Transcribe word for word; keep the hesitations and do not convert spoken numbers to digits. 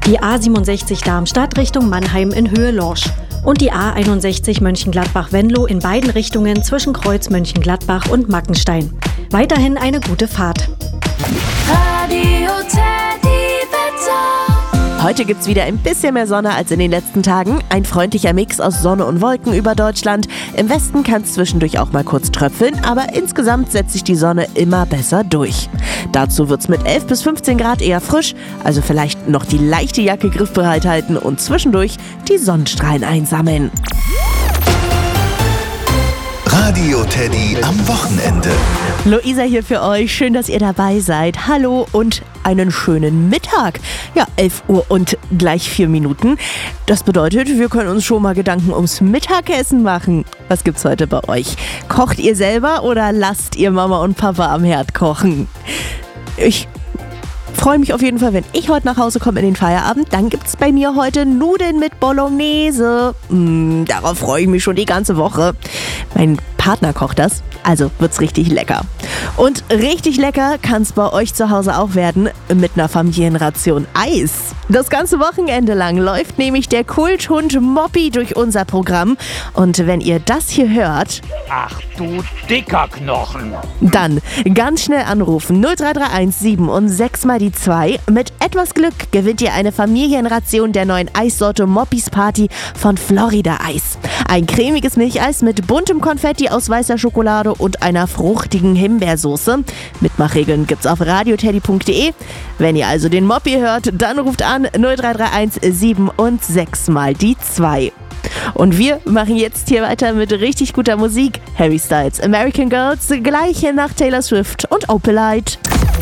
die A siebenundsechzig Darmstadt Richtung Mannheim in Höhe Lorsch und die A einundsechzig Mönchengladbach-Venlo in beiden Richtungen zwischen Kreuz Mönchengladbach und Mackenstein. Weiterhin eine gute Fahrt. Radio Teddy Wetter. Heute gibt's wieder ein bisschen mehr Sonne als in den letzten Tagen. Ein freundlicher Mix aus Sonne und Wolken über Deutschland. Im Westen kann es zwischendurch auch mal kurz tröpfeln, aber insgesamt setzt sich die Sonne immer besser durch. Dazu wird's mit elf bis fünfzehn Grad eher frisch, also vielleicht noch die leichte Jacke griffbereit halten und zwischendurch die Sonnenstrahlen einsammeln. Radio Teddy am Wochenende. Luisa hier für euch. Schön, dass ihr dabei seid. Hallo und einen schönen Mittag. Ja, elf Uhr und gleich vier Minuten. Das bedeutet, wir können uns schon mal Gedanken ums Mittagessen machen. Was gibt's heute bei euch? Kocht ihr selber oder lasst ihr Mama und Papa am Herd kochen? Ich freue mich auf jeden Fall, wenn ich heute nach Hause komme in den Feierabend. Dann gibt's bei mir heute Nudeln mit Bolognese. Mm, darauf freue ich mich schon die ganze Woche. Mein Partner kocht das, also wird's richtig lecker. Und richtig lecker kann's bei euch zu Hause auch werden mit einer Familienration Eis. Das ganze Wochenende lang läuft nämlich der Kulthund Moppy durch unser Programm. Und wenn ihr das hier hört, ach du dicker Knochen, dann ganz schnell anrufen null drei drei eins sieben und sechs mal die zwei. Mit etwas Glück gewinnt ihr eine Familienration der neuen Eissorte Moppys Party von Florida Eis. Ein cremiges Milcheis mit buntem Konfetti aus weißer Schokolade und einer fruchtigen Himbeersoße. Mitmachregeln gibt's auf radioteddy punkt de. Wenn ihr also den Moppy hört, dann ruft an null drei drei eins sieben und sechs mal die zwei. Und wir machen jetzt hier weiter mit richtig guter Musik. Harry Styles, American Girls, gleich nach Taylor Swift und Opalite.